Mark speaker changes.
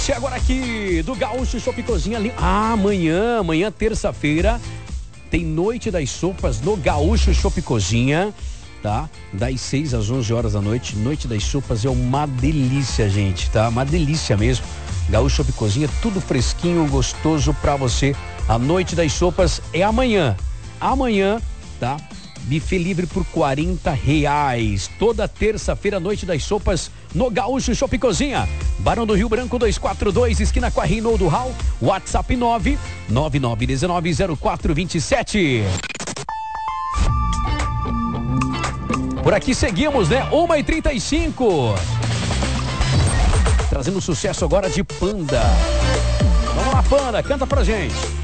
Speaker 1: Agora aqui do Gaúcho Chopp Cozinha. Amanhã, terça-feira, tem Noite das Sopas no Gaúcho Chopp Cozinha, tá? Das 6 às 11 horas da noite. Noite das Sopas é uma delícia, gente, tá? Uma delícia mesmo. Gaúcho Chopp Cozinha, tudo fresquinho, gostoso pra você. A Noite das Sopas é amanhã. Amanhã, tá? Buffet livre por R$40. Toda terça-feira, Noite das Sopas no Gaúcho Chopp Cozinha. Barão do Rio Branco 242, esquina com a Reinaldo Hall. WhatsApp 999190427. Por aqui seguimos, né? 1h35. Trazendo sucesso agora de Panda. Vamos lá, Panda, canta pra gente.